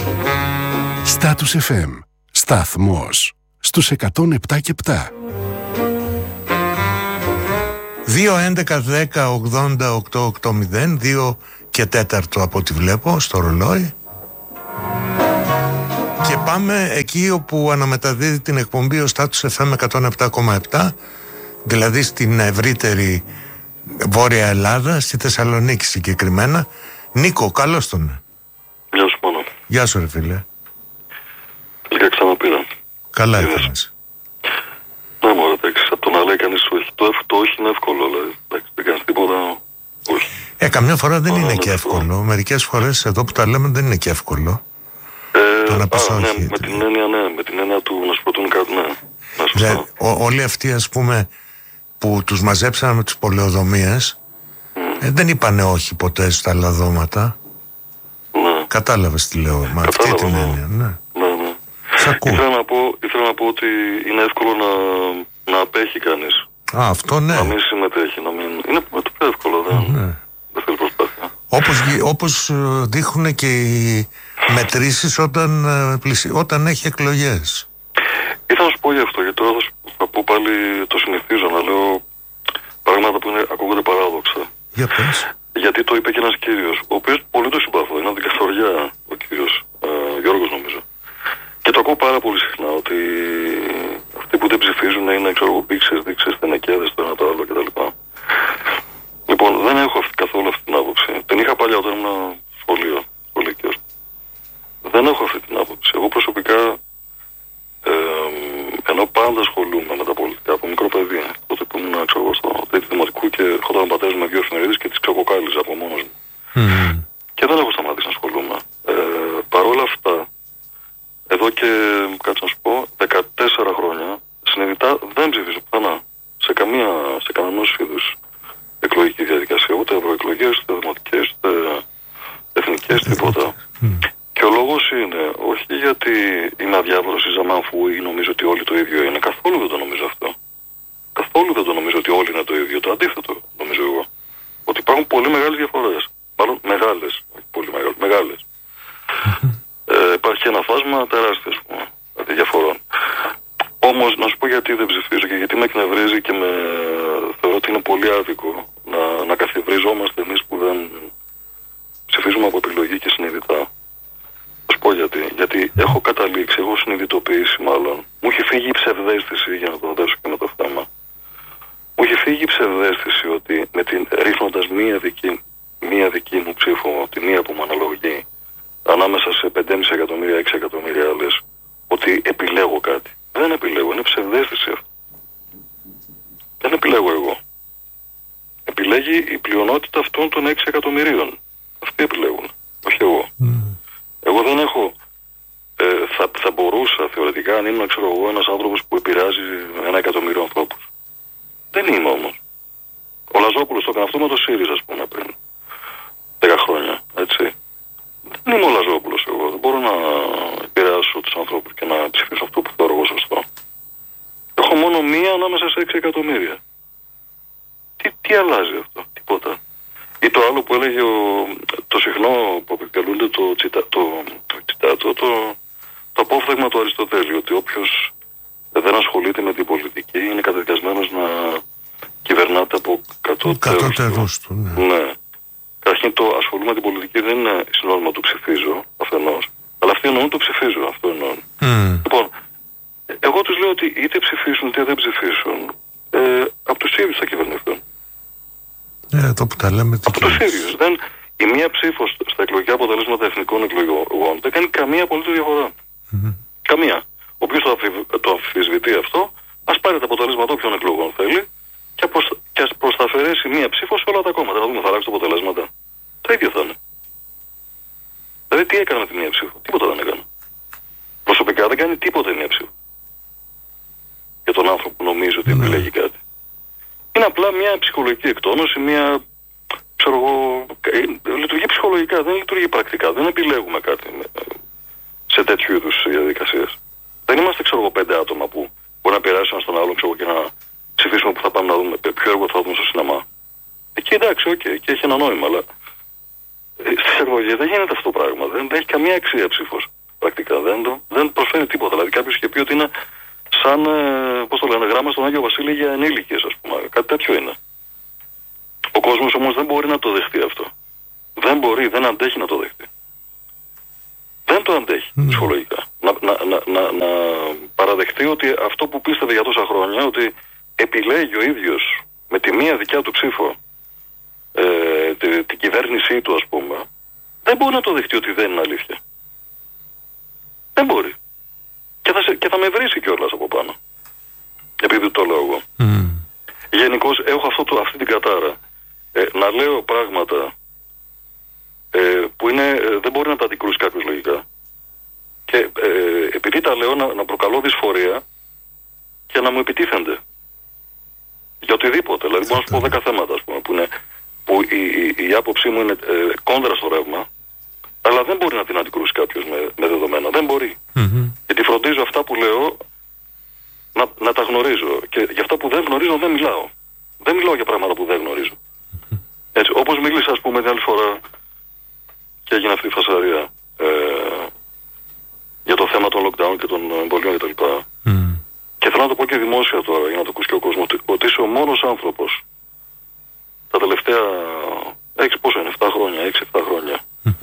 Status FM. Σταθμός στους 107 και 7. 2-11-10-80-880, 2 και 4 από ό,τι βλέπω στο ρολόι. Και πάμε εκεί όπου αναμεταδίδει την εκπομπή ο Status FM 107,7, δηλαδή στην ευρύτερη Βόρεια Ελλάδα, στη Θεσσαλονίκη συγκεκριμένα. Νίκο, καλώς τον. Γεια σου μόνο. Γεια σου ρε φίλε. Τελικά ξαναπήρα. Καλά έκανες. Ναι μωρέ, εντάξει, από το να λέει κανείς όχι. Το όχι είναι εύκολο, δηλαδή. Εντάξει, δεν κάνεις τίποτα, όχι. Καμιά φορά δεν είναι και εύκολο. Μερικές φορές εδώ που τα λέμε δεν είναι και εύκολο. Το να πεις όχι. Ναι, με την έννοια του να σου προτείνουν κάτι, ναι. Όλοι αυτοί ας πούμε που τους μαζέψαμε με τις πολεοδομίες δεν είπανε όχι ποτέ στα λαδώματα. Ναι. Κατάλαβες τι λέω, με αυτή την έννοια, ναι. Σ' ακούω. Ήθελα να πω ότι είναι εύκολο να απέχει κανείς. Αυτό ναι. Να μην συμμετέχει, να μην... Είναι το πιο εύκολο, δεν θέλει προσπάθεια. Όπως δείχνουν και οι μετρήσεις όταν έχει εκλογές. Ήθελα να σου πω γι' αυτό, γιατί τώρα θα πω πάλι, το συνηθίζω να λέω πράγματα που ακούγονται παράδοξα. Για πες. Γιατί το είπε και ένας κύριος, ο οποίος πολύ το συμπαθώ, είναι από την Καθοριά, ο κύριος Γιώργος νομίζω. Και το ακούω πάρα πολύ συχνά, ότι αυτοί που δεν ψηφίζουν είναι, ξέρω εγώ, δείξες, τενεκέδες, το ένα το άλλο κτλ. Λοιπόν, δεν έχω καθόλου αυτή την άποψη. Την είχα παλιά όταν ήμουν σχολείο, σχολικιός. Δεν έχω αυτή την άποψη. Εγώ προσωπικά, ενώ πάντα ασχολούμαι με τα πολιτικά από μικρό παιδί, τότε που ήμουν, ξέρω εγώ, στο τρίτη δημοτικού και ερχόταν ο πατέρας με 2 εφημερίδες και τις ξεκοκάλιζα από μόνος μου. Και δεν έχω σταματήσει να ασχολούμαι. Παρ' όλα αυτά, εδώ και, κάτσε να σου πω, 14 χρόνια, συνειδητά δεν ψηφίζω πουθενά. Σε κανένας είδους εκλογική διαδικασία. Ούτε ευρωεκλογές, ούτε δημοτικές, ούτε εθνικές, τίποτα. Και ο λόγος είναι, όχι γιατί είμαι αδιάβρος ή ζαμάνφου ή νομίζω ότι όλοι το ίδιο είναι. Καθόλου δεν το νομίζω αυτό. Καθόλου δεν το νομίζω ότι όλοι είναι το ίδιο. Το αντίθετο νομίζω εγώ. Ότι υπάρχουν πολύ μεγάλες διαφορές. Μάλλον μεγάλες, όχι πολύ μεγάλες. Υπάρχει ένα φάσμα τεράστιο, ας πούμε, διαφορών. Όμως, να σου πω γιατί δεν ψηφίζω και γιατί με εκνευρίζει και θεωρώ ότι είναι πολύ άδικο να καθιευριζόμαστε εμείς που δεν ψηφίζουμε από επιλογή και συνειδητά. Θα σου πω γιατί. Γιατί έχω καταλήξει, έχω συνειδητοποιήσει μάλλον. Μου έχει φύγει η ψευδαίσθηση, για να το δέσω και με το θέμα. Μου έχει φύγει η ψευδαίσθηση ότι ρίχνοντας μία δική μου ψήφο, τη μία που μου αναλογεί, ανάμεσα σε 5,5 εκατομμύρια, 6 εκατομμύρια άλλες, ότι επιλέγω κάτι. Δεν επιλέγω, είναι ψευδαίσθηση αυτό. Δεν επιλέγω εγώ. Επιλέγει η πλειονότητα αυτών των 6 εκατομμυρίων. Αυτοί επιλέγουν, όχι εγώ. Εγώ δεν έχω... θα μπορούσα θεωρητικά, αν ήμουν, ξέρω εγώ, ένας άνθρωπος που επηρεάζει 1 εκατομμύριο ανθρώπους. Δεν είμαι όμως. Ο Λαζόπουλος το έκανε αυτό με το ΣΥΡΙΖΑ, ας πούμε, πριν 10 χρόνια, έτσι. Δεν είμαι ο Λαζόπουλος εγώ. Δεν μπορώ να επηρεάσω τους ανθρώπους και να ψηφίσω αυτό που θεωρώ εγώ σωστό. Έχω μόνο μία ανάμεσα σε 6 εκατομμύρια. Τι αλλάζει αυτό, τίποτα. Ή το άλλο που έλεγε το συχνό που επικαλούνται το απόφθεγμα του Αριστοτέλη, ότι όποιος δεν ασχολείται με την πολιτική είναι καταδικασμένος να κυβερνάται από κατώτερους του. Ναι. Καταρχήν το ασχολούμαι με την πολιτική δεν είναι συνώνυμα του ψηφίζω αφενός, αλλά αυτοί εννοούν το ψηφίζω, αυτό εννοούν. Λοιπόν, εγώ τους λέω ότι είτε ψηφίσουν είτε δεν ψηφίσουν, από τους ίδιους θα κυβερνηθούν. Το που τα λέμε από τους ίδιους. Η μία ψήφος στα εκλογικά αποτελέσματα εθνικών εκλογών δεν κάνει καμία απολύτως διαφορά. Καμία. Όποιος το αμφισβητεί αυτό, ας πάρει τα αποτελέσματα όποιων εκλογών θέλει και ας προσταφαιρέσει μία ψήφο σε όλα τα κόμματα. Να δούμε, θα αλλάξει τα αποτελέσματα. Το ίδιο θα είναι. Δηλαδή τι έκανε με τη μία ψήφο? Τίποτα δεν έκανε. Προσωπικά δεν κάνει τίποτα η μία ψήφο. Για τον άνθρωπο που νομίζει ότι επιλέγει κάτι. Είναι απλά μια ψυχολογική εκτόνωση, ξέρω εγώ, λειτουργεί ψυχολογικά, δεν λειτουργεί πρακτικά. Δεν επιλέγουμε κάτι σε τέτοιου είδους διαδικασίες. Δεν είμαστε, ξέρω εγώ, 5 άτομα που μπορεί να περάσει ένα στον άλλον, ξέρω, και να ψηφίσουμε που θα πάμε να δούμε ποιο έργο θα δούμε στο σινεμά. Εκεί εντάξει, okay, και έχει ένα νόημα, αλλά στις εκλογές δεν γίνεται αυτό το πράγμα. Δεν έχει καμία αξία ψήφος. πρακτικά. Δεν προσφέρει τίποτα. Δηλαδή κάποιος είχε πει ότι είναι σαν, πώς το λένε, γράμμα στον Άγιο Βασίλη για ενήλικες, ας πούμε. Κάτι τέτοιο είναι. Ο κόσμος όμως δεν μπορεί να το δεχτεί αυτό. Δεν μπορεί, δεν αντέχει να το δεχτεί. Δεν το αντέχει ψυχολογικά. Να παραδεχτεί ότι αυτό που πίστευε για τόσα χρόνια, ότι επιλέγει ο ίδιος με τη μία δικιά του ψήφο την κυβέρνησή του, ας πούμε, δεν μπορεί να το δεχτεί ότι δεν είναι αλήθεια. Δεν μπορεί. Και θα με βρίσει κιόλας από πάνω. Επειδή το λέω εγώ. Γενικώς έχω αυτή την κατάρα. Να λέω πράγματα που δεν μπορεί να τα αντικρούσει κάποιος λογικά. Και επειδή τα λέω να προκαλώ δυσφορία και να μου επιτίθενται. Για οτιδήποτε. Δηλαδή μπορώ να σου πω 10 θέματα, ας πούμε, που η άποψή μου είναι κόντρα στο ρεύμα, αλλά δεν μπορεί να την αντικρούσει κάποιος με δεδομένα. Δεν μπορεί. Γιατί φροντίζω αυτά που λέω να τα γνωρίζω. Και για αυτά που δεν γνωρίζω δεν μιλάω. Δεν μιλάω για πράγματα που δεν γνωρίζω. Έτσι, όπως μίλησα, ας πούμε, την άλλη φορά και έγινε αυτή η φασαρία για το θέμα των lockdown και των εμβολίων κτλ. Και θέλω να το πω και δημόσια τώρα, για να το ακούσει και ο κόσμος, ότι είσαι ο μόνος άνθρωπος τα τελευταία 7 χρόνια, 6-7 χρόνια,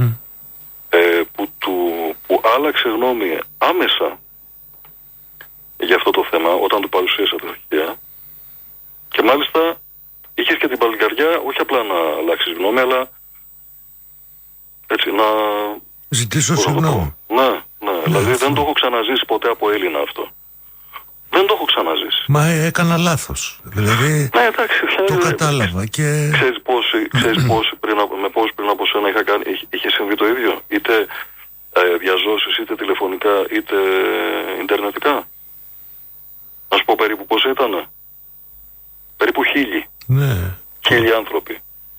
που άλλαξε γνώμη άμεσα για αυτό το θέμα όταν του παρουσίασα τα στοιχεία, και μάλιστα είχες και την παλικαριά όχι απλά να αλλάξεις γνώμη, αλλά έτσι να ζητήσω συγγνώμη. Ναι, δηλαδή δεν το έχω ξαναζήσει ποτέ από Έλληνα αυτό. Δεν το έχω ξαναζήσει. Μα έκανα λάθος. Δηλαδή το κατάλαβα και... Ξέρεις πόσοι πριν από σένα είχε συμβεί το ίδιο. Είτε διαζώσεις, είτε τηλεφωνικά, είτε ιντερνετικά. Να σου πω περίπου πόσοι ήτανε. Περίπου 1.000. Ναι. 1.000 άνθρωποι.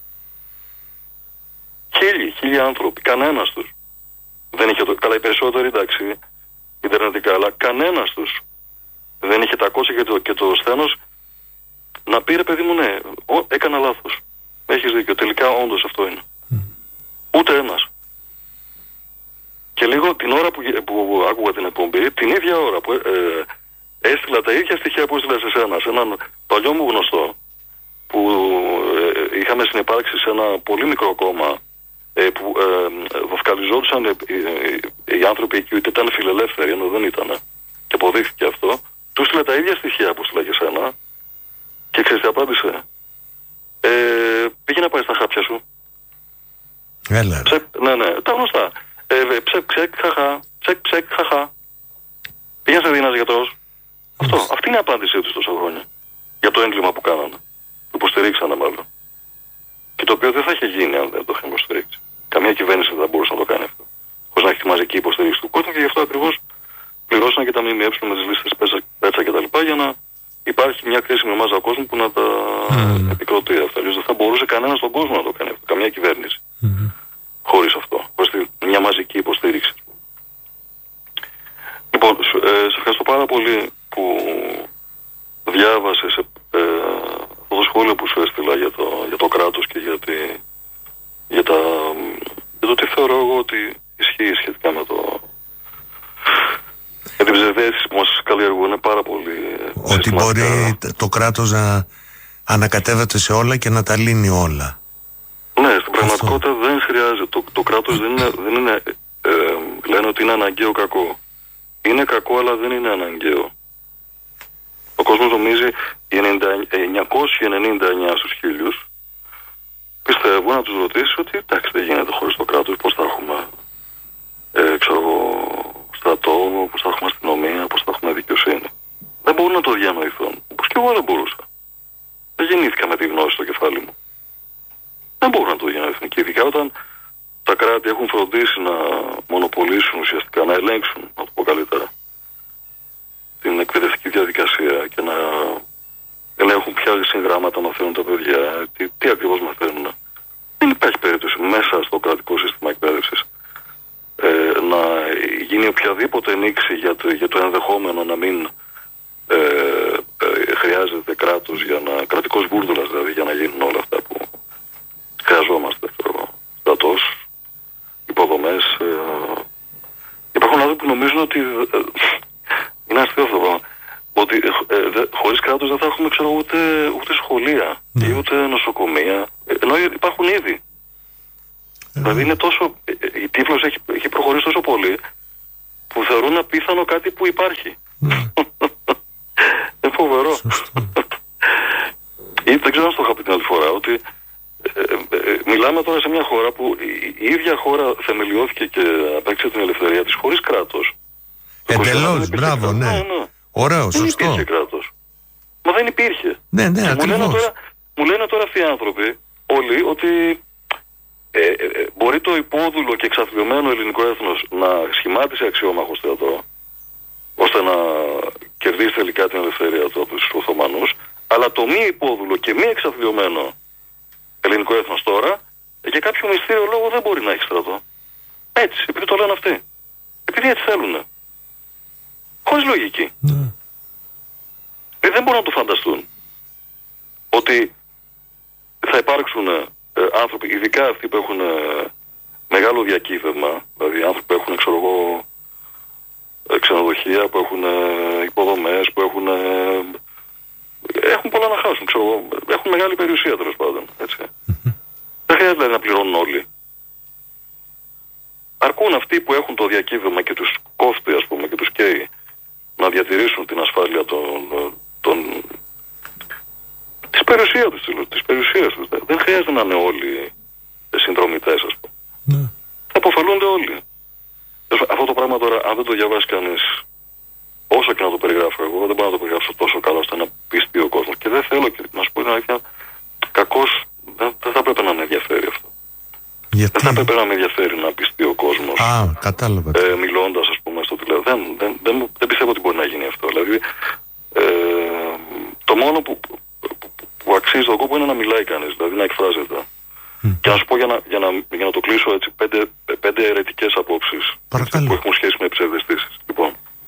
1.000 άνθρωποι. Κανένας τους δεν είχε το... Καλά, οι περισσότεροι, εντάξει, ιντερνετικά, αλλά κανένας τους δεν είχε τα κόσια και το σθένος να πει, ρε παιδί μου, ναι, έκανα λάθος. Έχεις δίκιο, τελικά όντως αυτό είναι. Ούτε ένας. Και λίγο την ώρα που άκουγα την εκπομπή, την ίδια ώρα που έστειλα τα ίδια στοιχεία που έστειλα σε σένα, σε έναν παλιό μου γνωστό, που είχαμε συνυπάρξει σε ένα πολύ μικρό κόμμα, που δοσκαλιζόντουσαν οι άνθρωποι εκεί, είτε ήταν φιλελεύθεροι, ενώ δεν ήταν, και αποδείχθηκε αυτό. Του έστειλα τα ίδια στοιχεία που έστειλα και σένα, και ξέρεις τι απάντησε. Πήγε να πάει στα χάπια σου. Έλα. Ναι, τα γνωστά. Ψεκ, χαχά. Πήγαινε σε δίνας γιατρός. Αυτή είναι η απάντησή τους τόσα χρόνια. Για το έγκλημα που κάνανε. Που υποστηρίξανε μάλλον. Και το οποίο δεν θα είχε γίνει αν δεν το είχαν υποστηρίξει. Καμία κυβέρνηση δεν θα μπορούσε να το κάνει αυτό. Χωρίς να έχει τη μαζική υποστήριξη του κόσμου, και γι' αυτό ακριβώς πληρώσαν και τα ΜΜΕ με τις λίστες πέτσα κτλ. Για να υπάρχει μια κρίσιμη μάζα κόσμου που να τα επικροτεί αυτά. Αλλιώς δεν θα μπορούσε κανένας στον κόσμο να το κάνει αυτό. Καμία κυβέρνηση. Χωρίς αυτό. Χωρίς μια μαζική υποστήριξη. Λοιπόν, σε ευχαριστώ πάρα πολύ που διάβασες αυτό το σχόλιο που σου έστειλα για το κράτος και για το τι θεωρώ εγώ ότι ισχύει σχετικά με την ψευδέστηση που μας καλλιεργούν πάρα πολύ. Ότι μπορεί το κράτος να ανακατεύεται σε όλα και να τα λύνει όλα. Ναι, στην πραγματικότητα δεν χρειάζεται. Το κράτος δεν είναι λένε ότι είναι αναγκαίο κακό. Είναι κακό, αλλά δεν είναι αναγκαίο. Ο κόσμος νομίζει, οι 999 στους 1000 πιστεύω, να τους ρωτήσει ότι εντάξει, δεν γίνεται χωρίς το κράτος. Πώς θα έχουμε στρατό, πώς θα έχουμε αστυνομία, πώς θα έχουμε δικαιοσύνη. Δεν μπορούν να το διανοηθούν. Όπως και εγώ δεν μπορούσα. Δεν γεννήθηκα με τη γνώση στο κεφάλι μου. Δεν μπορούν να το διανοηθούν. Και ειδικά όταν τα κράτη έχουν φροντίσει να μονοπολίσουν ουσιαστικά, να ελέγξουν, να το πω καλύτερα, την εκπαιδευτική διαδικασία και να ελέγχουν ποια συγγράμματα μαθαίνουν τα παιδιά, τι ακριβώς μαθαίνουν. Δεν υπάρχει περίπτωση μέσα στο κρατικό σύστημα εκπαίδευσης να γίνει οποιαδήποτε ενίξη για το ενδεχόμενο να μην χρειάζεται κράτος, κρατικός βούρδουλας δηλαδή, για να γίνουν όλα αυτά που χρειαζόμαστε. Στρατός, υποδομές. Υπάρχουν άνθρωποι που νομίζουν ότι είναι αστείο αυτό το πράγμα. Ότι χωρίς κράτος δεν θα έχουμε, ξέρω, ούτε σχολεία ή ούτε νοσοκομεία. Ενώ υπάρχουν ήδη. Δηλαδή είναι τόσο. Η τύφλος έχει προχωρήσει τόσο πολύ που θεωρούν απίθανο κάτι που υπάρχει. Είναι φοβερό. Ή δεν ξέρω αν το είχα πει την άλλη φορά, ότι μιλάμε τώρα σε μια χώρα που η ίδια χώρα θεμελιώθηκε και απέκτησε την ελευθερία της χωρίς κράτος. Εντελώς, μπράβο, ναι. Ωραίο, σωστό. Δεν υπήρχε κράτος. Μα δεν υπήρχε. Ναι, ακριβώς. Μου λένε τώρα αυτοί οι άνθρωποι όλοι ότι μπορεί το υπόδουλο και εξαθλιωμένο ελληνικό έθνος να σχημάτισε αξιόμαχο στρατό ώστε να κερδίσει τελικά την ελευθερία του από τους Οθωμανούς, αλλά το μη υπόδουλο και μη εξαθλιωμένο ελληνικό έθνος τώρα για κάποιο μυστήριο λόγο δεν μπορεί να έχει στρατό. Έτσι, επειδή το λένε αυτοί. Επειδή έτσι θέλουνε. Χωρίς λογική. Δεν μπορούν να το φανταστούν ότι θα υπάρξουν άνθρωποι, ειδικά αυτοί που έχουν μεγάλο διακύβευμα, δηλαδή άνθρωποι που έχουν, ξέρω εγώ, ξενοδοχεία, που έχουν υποδομές, που έχουν πολλά να χάσουν, ξέρω εγώ, έχουν μεγάλη περιουσία τέλος πάντων, έτσι. Δεν χρειάζεται δηλαδή να πληρώνουν όλοι. Αρκούν αυτοί που έχουν το διακύβευμα και τους κόφτει, ας πούμε, και τους καίει να διατηρήσουν την ασφάλεια της περιουσίας τους. Δεν χρειάζεται να είναι όλοι συνδρομητές, ας πούμε. Θα αποφελούνται όλοι. Αυτό το πράγμα τώρα, αν δεν το διαβάσει κανείς, όσο και να το περιγράφω εγώ, δεν μπορώ να το περιγράψω τόσο καλά ώστε να πιστεί ο κόσμος. Και δεν θέλω, και να σου πω την αλήθεια, κακώς δεν θα πρέπει να με ενδιαφέρει αυτό. Γιατί? Δεν θα πρέπει να με ενδιαφέρει να πιστεί ο κόσμος. Κατάλαβα. Μιλώντας, ας πούμε, στο τηλέφωνο. Δεν πιστεύω ότι μπορεί να γίνει αυτό. Δηλαδή, το μόνο που αξίζει τον κόπο είναι να μιλάει κανείς, δηλαδή να εκφράζεται. Και να σου πω για να το κλείσω έτσι, πέντε αιρετικές απόψεις που έχουν σχέση με ψευδαισθήσεις. Λοιπόν,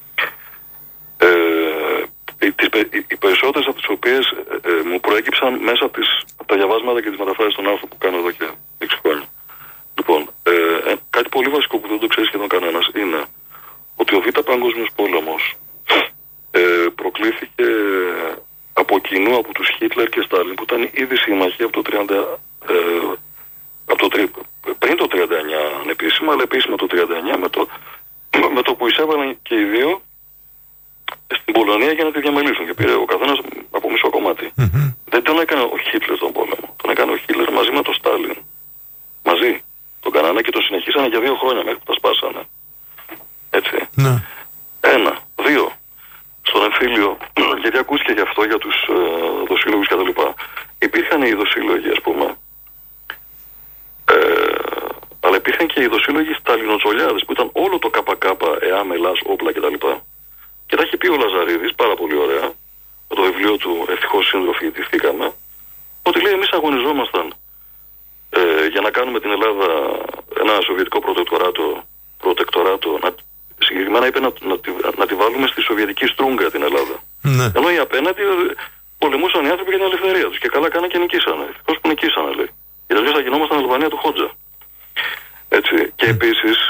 οι περισσότερες από τις οποίες μου προέκυψαν μέσα από τα διαβάσματα και τις μεταφράσεις των άνθρωπων που κάνω εδώ και 6 χρόνια. Λοιπόν, κάτι πολύ βασικό που δεν το ξέρει σχεδόν κανένας είναι ότι ο Β' Παγκόσμιος Πόλεμος προκλήθηκε από κοινού από τους Χίτλερ και Στάλιν, που ήταν ήδη σύμμαχοι από το 30, πριν το 39 ανεπίσημα, αλλά επίσημα το 39 με το που εισέβαλαν και οι δύο στην Πολωνία για να τη διαμελήσουν και πήρε ο καθένας από μισό κομμάτι. Δεν τον έκανε ο Χίτλερ τον πόλεμο, τον έκανε ο Χίτλερ μαζί με τον Στάλιν. Μαζί τον κάνανε και τον συνεχίσανε για 2 χρόνια μέχρι που τα σπάσανε. Έτσι. Ναι. 1, 2. Στον εμφύλιο, γιατί ακούστηκε γι' αυτό για τους δοσύλλογους κτλ. Υπήρχαν οι δοσύλλογοι, ας πούμε, αλλά υπήρχαν και οι δοσύλλογοι Σταλινοτσολιάδες που ήταν όλο το ΚΚ, ΕΑΜ, Ελλάς, όπλα κτλ. Και τα είχε πει ο Λαζαρίδης πάρα πολύ ωραία, με το βιβλίο του Ευτυχώς σύντροφοι ιτηθήκαμε, ότι λέει εμείς αγωνιζόμασταν για να κάνουμε την Ελλάδα ένα σοβιετικό προτεκτοράτο, συγκεκριμένα είπε να τη βάλουμε στη σοβιετική στρούγκα την Ελλάδα. Ναι. Ενώ οι απέναντι πολεμούσαν οι άνθρωποι για την ελευθερία τους. Και καλά κάναν και νικήσανε. Ευτυχώς που νικήσανε, λέει. Γιατί αλλιώς θα γινόμασταν Αλβανία του Χότζα. Έτσι. Και επίσης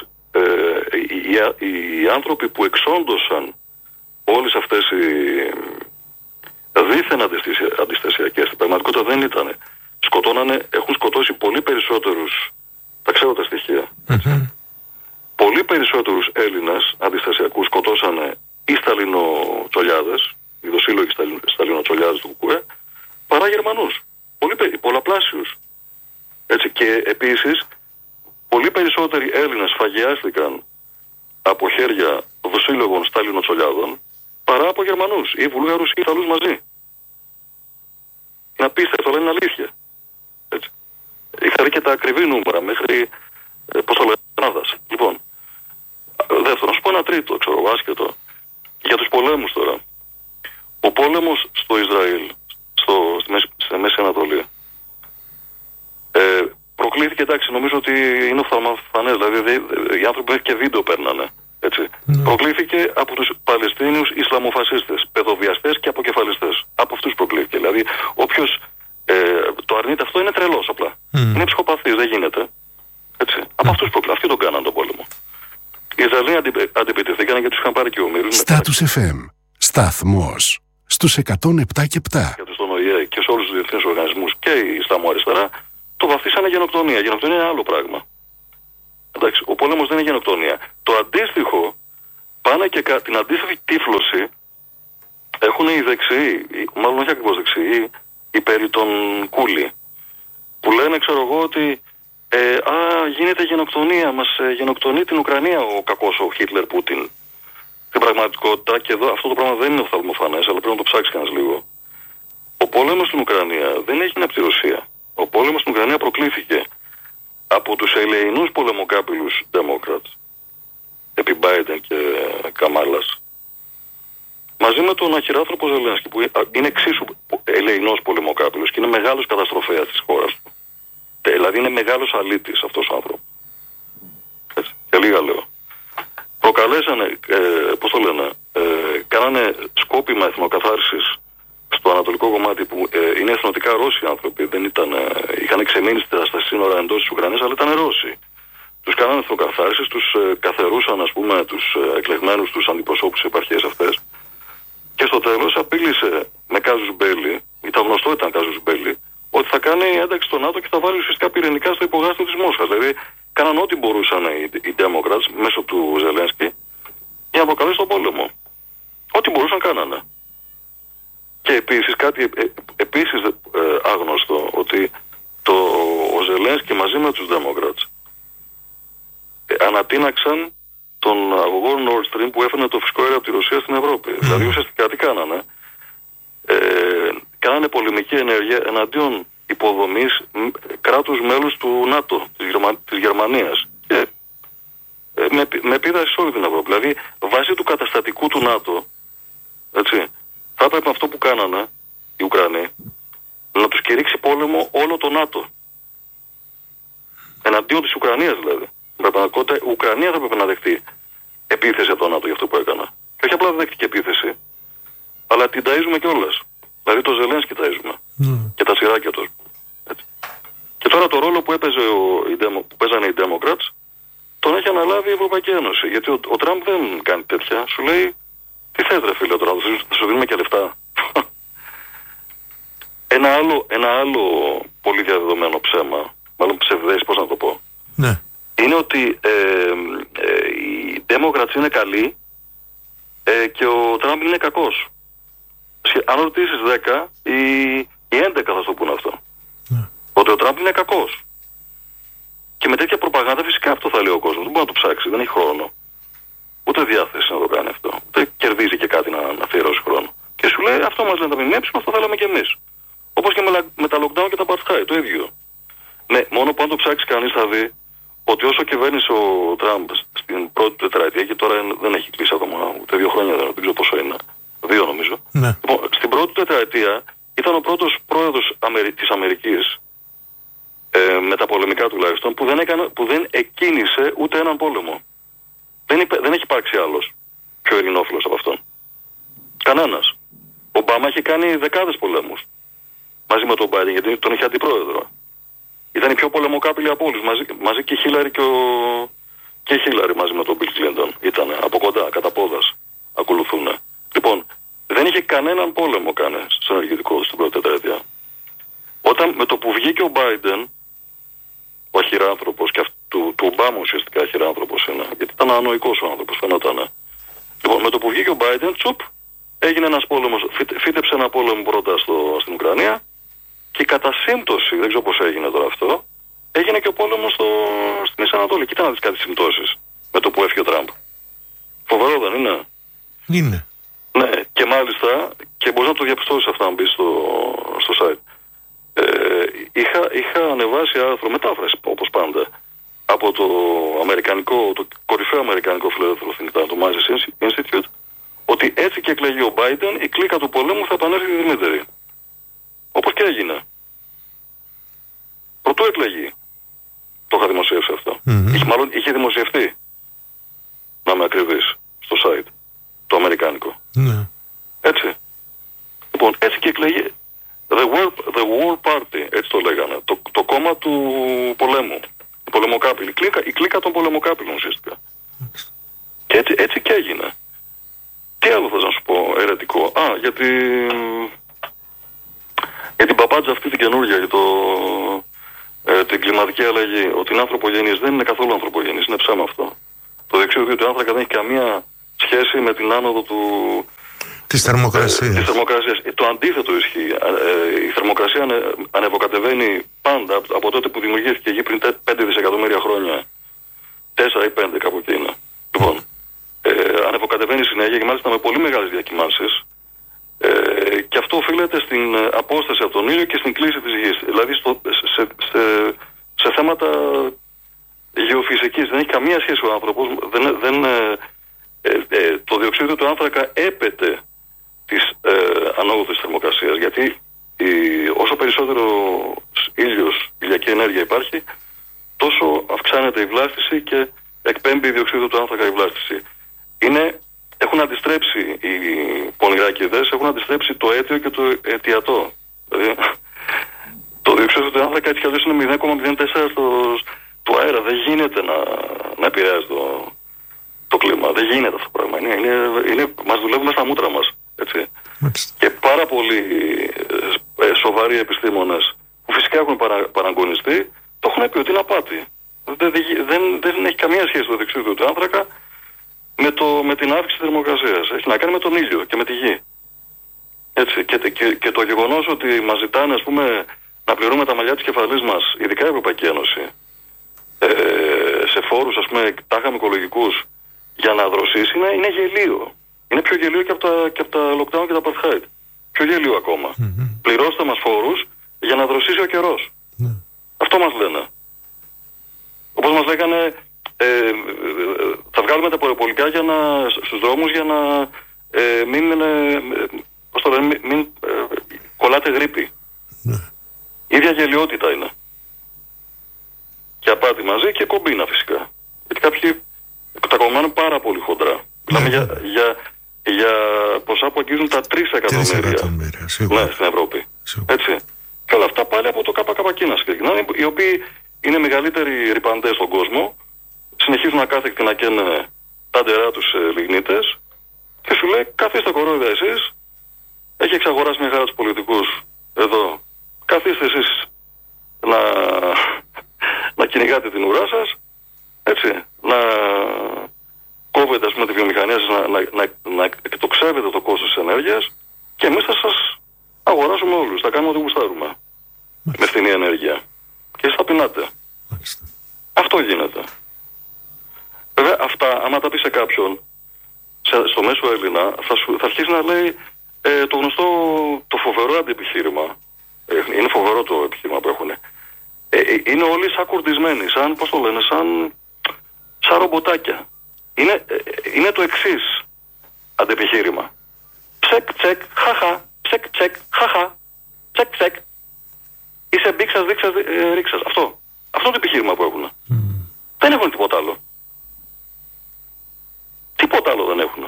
οι άνθρωποι που εξόντωσαν όλες αυτές οι δίθεν αντιστασιακές, στην πραγματικότητα δεν ήτανε. Έχουν σκοτώσει πολύ περισσότερους, τα ξέρω τα στοιχεία. Πολύ περισσότερους Έλληνες αντιστασιακούς σκοτώσανε οι Σταλινοτσολιάδες, οι δοσύλλογοι Σταλινοτσολιάδες του ΚΚΕ, παρά Γερμανούς. Πολλαπλάσιους. Έτσι. Και επίσης, πολύ περισσότεροι Έλληνες φαγιάστηκαν από χέρια δοσύλλογων Σταλινοτσολιάδων παρά από Γερμανούς ή Βουλγαρούς ή Ιταλούς μαζί. Είναι απίστευτο, αλλά είναι αλήθεια. Έτσι. Είχα δει και τα ακριβή νούμερα μέχρι, πώς το λένε, Ελλάδας. Λοιπόν, δεύτερον, να σου πω ένα τρίτο, ξέρω, άσχετο. Για τους πολέμους τώρα. Ο πόλεμος στο Ισραήλ, στη Μέση Ανατολή, προκλήθηκε, εντάξει, νομίζω ότι είναι οφθαλμαφανές, δηλαδή οι άνθρωποι μέχρι και βίντεο παίρνανε. Έτσι. Προκλήθηκε από τους Παλαιστίνιους Ισλαμοφασίστες, παιδοβιαστές και αποκεφαλιστές. Από αυτούς προκλήθηκε. Δηλαδή, όποιος το αρνείται αυτό είναι τρελός απλά. Είναι ψυχοπαθής, δεν γίνεται. Έτσι. Από αυτούς προκλήθηκε. Αυτοί τον κάναν τον πόλεμο. Οι Ισραηλοί αντιπιτεθήκανε και τους είχαν πάρει και ο Μύρους. Status FM. Σταθμός. Στους 107 και 7. Και στον ΟΗΕ και σε όλους τους διεθνείς οργανισμούς και η Ισλαμοαριστερά το βαφτίσανε γενοκτονία. Γενοκτονία είναι άλλο πράγμα. Εντάξει, ο πόλεμος δεν είναι γενοκτονία. Το αντίστοιχο, πάνε και την αντίστοιχη τύφλωση έχουν οι δεξιοί, μάλλον όχι ακριβώς δεξιοί, οι περί τον Κούλι, που λένε, ξέρω εγώ, ότι γίνεται γενοκτονία, μας γενοκτονεί την Ουκρανία ο κακός ο Χίτλερ Πούτιν. Στην πραγματικότητα, και εδώ αυτό το πράγμα δεν είναι οφθαλμοφανές, αλλά πρέπει να το ψάξει κανείς λίγο. Ο πόλεμος στην Ουκρανία δεν έγινε από τη Ρωσία. Ο πόλεμος στην Ουκρανία προκλήθηκε από τους ελεεινούς πολεμοκάπηλους Democrats, επί Biden και Καμάλας, μαζί με τον αχυράνθρωπο Ζελένσκι, που είναι εξίσου ελεεινός πολεμοκάπηλος και είναι μεγάλος καταστροφέας της χώρας του. Δηλαδή είναι μεγάλος αλήτης αυτός ο άνθρωπος. Έτσι, και λίγα λέω. Προκαλέσανε, πώς το λένε, κάνανε σκόπιμα εθνοκαθάρισης στο ανατολικό κομμάτι που είναι εθνοτικά Ρώσοι άνθρωποι, δεν είχαν ξεμείνει στα σύνορα εντός της Ουκρανίας, αλλά ήταν Ρώσοι. Τους κάνανε εθνοκαθάρισης, τους καθερούσαν, ας πούμε, τους εκλεγμένους, τους αντιπροσώπους της επαρχίας αυτές. Και στο τέλος απείλησε με κάζους μπέλι, ήταν γνωστό ήταν κάζους μπέλι, ότι θα κάνει ένταξη στο ΝΑΤΟ και θα βάλει ουσιαστικά πυρηνικά στο υπογάστιο της Μόσχας. Δηλαδή κάναν ό,τι μπορούσαν οι Democrats μέσω του Ζελένσκι για να προκαλέσουν τον πόλεμο. Ό,τι μπορούσαν κάνανε. Και επίσης κάτι επίσης άγνωστο, ότι ο Ζελένσκι μαζί με τους Democrats ανατείναξαν τον αγωγό Nord Stream που έφερνε το φυσικό αέριο από τη Ρωσία στην Ευρώπη. Δηλαδή ουσιαστικά τι κάνανε. Κάνανε πολεμική ενέργεια εναντίον υποδομής κράτους μέλους του ΝΑΤΟ, της Γερμανίας. Και με επίδραση σε όλη την Ευρώπη. Δηλαδή βάσει του καταστατικού του ΝΑΤΟ, έτσι, θα έπρεπε αυτό που κάνανε οι Ουκρανοί να τους κηρύξει πόλεμο όλο το ΝΑΤΟ. Εναντίον της Ουκρανίας δηλαδή. Με πραγματικότητα η Ουκρανία θα έπρεπε να δεχτεί επίθεση από το ΝΑΤΟ για αυτό που έκανα. Και όχι απλά δεν δέχτηκε επίθεση, αλλά την ταΐζουμε κιόλας. Δηλαδή το Ζελένσκι ταΐζουμε. Και τα σειράκια του. Και τώρα το ρόλο που παίζανε οι Democrats τον έχει αναλάβει η Ευρωπαϊκή Ένωση. Γιατί ο Τραμπ δεν κάνει τέτοια. Σου λέει, τι θες ρε φίλε τώρα, θα σου δίνουμε και λεφτά. Ένα άλλο πολύ διαδεδομένο ψέμα, μάλλον ψευδές, πώς να το πω, ναι, είναι ότι οι Democrats είναι καλοί και ο Τραμπ είναι κακός. Αν ρωτήσεις 10, οι 11 θα σου πούνε αυτό. Ναι. Ότι ο Τραμπ είναι κακός. Και με τέτοια προπαγάνδα φυσικά αυτό θα λέει ο κόσμος. Δεν μπορεί να το ψάξει, δεν έχει χρόνο. Ούτε διάθεση να το κάνει αυτό. Ούτε κερδίζει και κάτι να αφιερώσει χρόνο. Και σου λέει αυτό μας λένε τα ΜΜΕ, αυτό θέλαμε κι εμείς. Όπως και με τα lockdown και τα apartheid, το ίδιο. Ναι, μόνο που αν το ψάξει κανείς θα δει ότι όσο κυβέρνησε ο Τραμπ στην πρώτη τετραετία, και τώρα δεν έχει κλείσει ακόμα ούτε 2 χρόνια, δεν ξέρω πόσο είναι. 2 νομίζω. Ναι. Λοιπόν, στην πρώτη τετραετία ήταν ο πρώτος πρόεδρος της Αμερικής, με τα πολεμικά τουλάχιστον, που δεν εκκίνησε ούτε έναν πόλεμο. Δεν έχει υπάρξει άλλος πιο ειρηνόφιλος από αυτόν. Κανένας. Ο Ομπάμα έχει κάνει δεκάδες πολέμους μαζί με τον Biden, γιατί τον είχε αντιπρόεδρο. Ήταν οι πιο πολεμοκάπηλοι από όλους, μαζί και Χίλαρη και Χίλαρη μαζί με τον Bill Clinton. Ήταν από κοντά, κατά πόδας, ακολουθούν. Λοιπόν, δεν είχε κανέναν πόλεμο κάνει στο ενεργητικό στην πρώτη τετραετία. Όταν με το που βγήκε ο Biden, ο αχυράνθρωπος, και του Ομπάμα ουσιαστικά αχυράνθρωπος είναι, γιατί ήταν ανοϊκός ο άνθρωπος, φαινότανε. Λοιπόν, με το που βγήκε ο Biden, τσουπ, έγινε ένας πόλεμος, φύτεψε ένα πόλεμο πρώτα στην Ουκρανία και κατά σύμπτωση, δεν ξέρω πώς έγινε τώρα αυτό, έγινε και ο πόλεμος στην Μέση Ανατολή. Κοίτα να δεις κάτι συμπτώσεις με το που έφυγε ο Τραμπ. Φοβερό δεν είναι? Είναι. Ναι, και μάλιστα, και μπορείς να το διαπιστώσεις αυτό αν μπεις στο site. Είχα ανεβάσει άρθρο, μετάφραση όπως πάντα, από το κορυφαίο αμερικανικό φιλελεύθερο think tank, το Mises Institute, ότι έτσι και εκλεγεί ο Biden, η κλίκα του πολέμου θα επανέλθει τη Δημήτρη. Όπως και έγινε. Πρωτού εκλεγεί. Το είχα δημοσιεύσει αυτό. Μάλλον είχε δημοσιευτεί, να είμαι ακριβής, στο site, το αμερικάνικο. Έτσι. Λοιπόν, έτσι και εκλεγεί. The War Party, έτσι το λέγανε. Το κόμμα του πολέμου. Η πολεμοκάπηλη. Η κλίκα των πολεμοκάπηλων ουσιαστικά. Και για την παπάντζα αυτή την καινούργια, για την κλιματική αλλαγή, ότι είναι ανθρωπογενής. Δεν είναι καθόλου ανθρωπογενής, είναι ψέμα αυτό. Το διοξείδιο του άνθρακα δεν έχει καμία σχέση με την άνοδο της θερμοκρασίας. Το αντίθετο ισχύει. Η θερμοκρασία ανεβοκατεβαίνει πάντα από τότε που δημιουργήθηκε η γη πριν 5 δισεκατομμύρια χρόνια. 4 ή 5 κάπου εκεί είναι. Λοιπόν, ανεβοκατεβαίνει συνέχεια και μάλιστα με πολύ μεγάλες διακυμάνσεις. Και αυτό οφείλεται στην απόσταση από τον ήλιο και στην κλίση της γης. Δηλαδή σε θέματα γεωφυσικής δεν έχει καμία σχέση ο άνθρωπος. Το διοξείδιο του άνθρακα έπεται της ανόδου της θερμοκρασίας, γιατί όσο περισσότερο ήλιος, ηλιακή ενέργεια υπάρχει, τόσο αυξάνεται η βλάστηση και εκπέμπει διοξείδιο του άνθρακα η βλάστηση. Έχουν αντιστρέψει οι πονηράκηδες, έχουν αντιστρέψει το αίτιο και το αιτιατό. Δηλαδή, το διοξείδιο του άνθρακα έτσι κι αλλιώς είναι 0,04 του αέρα. Δεν γίνεται να επηρεάζει το κλίμα. Δεν γίνεται αυτό το πράγμα. Μας δουλεύουμε στα μούτρα μας. Έτσι. Και πάρα πολλοί σοβαροί επιστήμονες που φυσικά έχουν παραγωνιστεί, το έχουν πει ότι είναι απάτη. Δεν έχει καμία σχέση το διοξείδιο του άνθρακα με την αύξηση της θερμοκρασίας. Έχει να κάνει με τον ήλιο και με τη γη. Έτσι. Και το γεγονός ότι μας ζητάνε, ας πούμε, να πληρούμε τα μαλλιά της κεφαλής μας, ειδικά η Ευρωπαϊκή Ένωση, σε φόρους, ας πούμε, τάχαμε οικολογικούς, για να δροσίσει, είναι γελίο. Είναι πιο γελίο και από τα lockdown και τα apartheid. Πιο γελίο ακόμα. Πληρώστε μας φόρους για να δροσίσει ο καιρός. Αυτό μας λένε. Όπως μας λέγανε, θα βγάλουμε τα πολυπολικά στους δρόμους για να μην κολλάτε γρίπη. Ίδια γελιότητα είναι. Και απάτη μαζί και κομπίνα φυσικά. Γιατί κάποιοι τα κομμάτια πάρα πολύ χοντρά. Μιλάμε για ποσά που αγγίζουν τα 3 εκατομμύρια. Ναι, στην Ευρώπη. Έτσι. Και όλα αυτά πάλι από το ΚΚΚ ξεκινάνε, οι οποίοι είναι μεγαλύτεροι ρυπαντές στον κόσμο, συνεχίζουν ακάθεκτοι να καίνε τα ντερά τους λιγνίτες και σου λέει καθίστε κορόιδα εσείς, έχει εξαγοράσει μια χαρά τους πολιτικούς εδώ, καθίστε εσείς να κυνηγάτε την ουρά σας, έτσι, να κόβετε, ας πούμε, τη βιομηχανία σας, να εκτοξεύετε το κόστος της ενέργειας και εμείς θα σας αγοράσουμε όλους, θα κάνουμε ό,τι γουστάρουμε με φθηνή ενέργεια και εσείς θα πεινάτε. Αυτό γίνεται. Βέβαια αυτά, άμα τα πει σε κάποιον στο μέσο Έλληνα, θα αρχίσει να λέει το γνωστό, το φοβερό αντιεπιχείρημα. Είναι φοβερό το επιχείρημα που έχουν. Είναι όλοι σαν κουρδισμένοι, σαν, πώς το λένε, σαν ρομποτάκια. Είναι το εξής αντιεπιχείρημα. Ψεκ, τσεκ, χαχα, ψεκ, τσεκ, χαχα, ψεκ, τσεκ. Είσαι μπήξας, δείξας, ρίξας. Αυτό είναι το επιχείρημα που έχουν. Δεν έχουν τίποτα άλλο. Τίποτα άλλο δεν έχουν.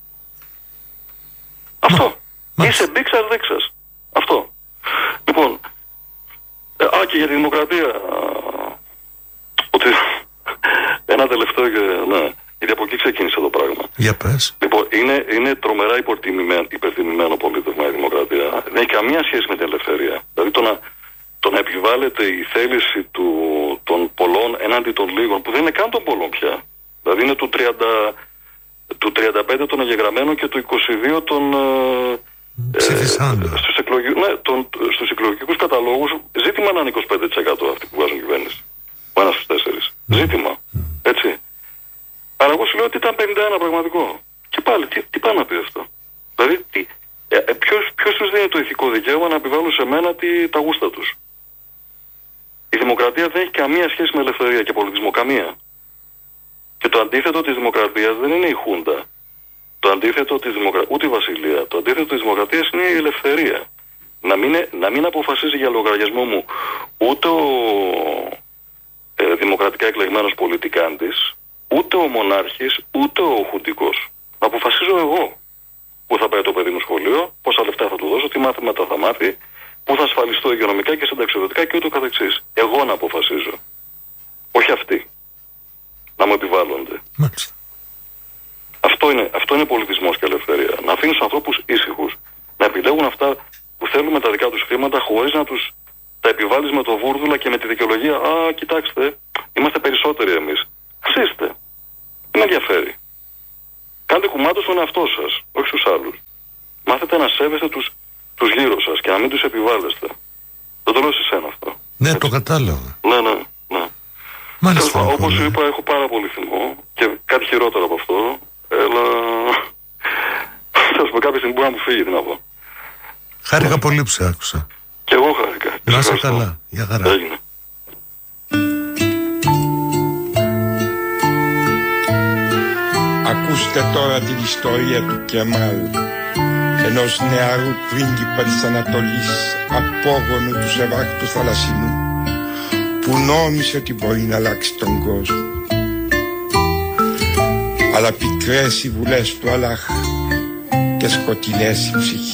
Αυτό. Είσαι μπήξας, δείξας. Αυτό. Λοιπόν, και για τη δημοκρατία, ότι ένα τελευταίο και, ναι, γιατί από εκεί ξεκίνησε το πράγμα. Για πες. Λοιπόν, είναι τρομερά υπερτιμημένο πολίτευμα η δημοκρατία. Δεν έχει καμία σχέση με την ελευθερία. Δηλαδή το να επιβάλλεται η θέληση των πολλών ενάντια των λίγων, που δεν είναι καν των πολλών πια. Δηλαδή είναι του 35 των εγγεγραμμένων και του 22 των ψηφισάντων. Στους εκλογικούς καταλόγους ζήτημα να είναι 25% αυτοί που βάζουν κυβέρνηση. Ο ένας στους 4. Ζήτημα. Έτσι. Αλλά εγώ σου λέω ότι ήταν 51 πραγματικό. Και πάλι, τι πάει να πει αυτό. Δηλαδή, ποιος τους δίνει το ηθικό δικαίωμα να επιβάλλουν σε μένα τα γούστα τους. Η δημοκρατία δεν έχει καμία σχέση με ελευθερία και πολιτισμό. Καμία. Και το αντίθετο της δημοκρατίας δεν είναι η Χούντα. Το αντίθετο της δημοκρατίας, ούτε η Βασιλεία. Το αντίθετο της δημοκρατίας είναι η ελευθερία. Να μην αποφασίζει για λογαριασμό μου ούτε ο δημοκρατικά εκλεγμένος πολιτικάντης, ούτε ο μονάρχης, ούτε ο χουντικός. Να αποφασίζω εγώ πού θα πάει το παιδί μου σχολείο, πόσα λεφτά θα του δώσω, τι μάθηματα θα μάθει, πού θα ασφαλιστώ υγειονομικά και συνταξιοδοτικά και ούτω καθεξής. Εγώ να αποφασίζω. Όχι αυτοί. Να μου επιβάλλονται. Μάλιστα. Αυτό Αυτό είναι πολιτισμός και ελευθερία. Να αφήνεις τους ανθρώπους ήσυχους, να επιλέγουν αυτά που θέλουν με τα δικά τους χρήματα, χωρίς να τους τα επιβάλλεις με το βούρδουλα και με τη δικαιολογία. Α, κοιτάξτε, είμαστε περισσότεροι εμείς. Ας είστε. Δεν με ενδιαφέρει. Κάντε κουμάντο στον εαυτό σας, όχι στους άλλους. Μάθετε να σέβεστε τους γύρω σας και να μην τους επιβάλλεστε. Δεν το λέω σε εσένα αυτό. Ναι, το κατάλαβα. Ναι. Μάλιστα. Όπως σου είπα, έχω πάρα πολύ θυμό και κάτι χειρότερο από αυτό. Αλλά θα σου πω κάποια στιγμή μπορεί να μου φύγει, τι να πω. Χάρηκα πολύ που σε άκουσα. Και εγώ χάρηκα. Να είσαι καλά. Για χαρά. Έγινε. Ακούστε τώρα την ιστορία του Κεμάλ, ενός νεαρού πρίγκιπα της Ανατολής, απόγονου του Σεβάχ του Θαλασσινού, που νόμισε ότι μπορεί να αλλάξει τον κόσμο. Αλλά πικρές οι βουλές του Αλλάχ και σκοτεινές η ψυχή.